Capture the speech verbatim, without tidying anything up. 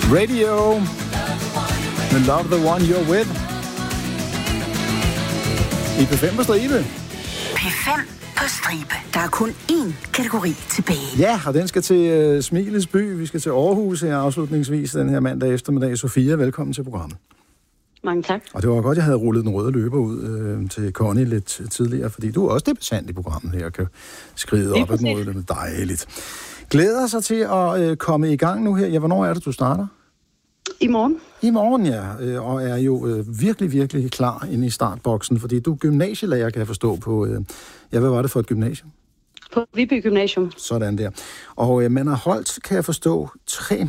Radio. The Love the One You're With. I P fem på stribe. P fem på stribe. Der er kun én kategori tilbage. Ja, og den skal til uh, Smilets by. Vi skal til Aarhus her afslutningsvis den her mandag eftermiddag. Sofia, velkommen til programmet. Mange tak. Og det var godt, jeg havde rullet den røde løber ud øh, til Connie lidt tidligere, fordi du er også debutant i programmet her, og kan skride op ad den røde løber. Dejligt. Glæder sig til at øh, komme i gang nu her. Ja, hvornår er det, du starter? I morgen. I morgen, ja. Øh, og er jo øh, virkelig, virkelig klar inde i startboksen, fordi du er gymnasielærer, kan jeg forstå på... Øh, ja, hvad var det for et gymnasium? På Viby Gymnasium. Sådan der. Og øh, man har holdt, kan jeg forstå, tre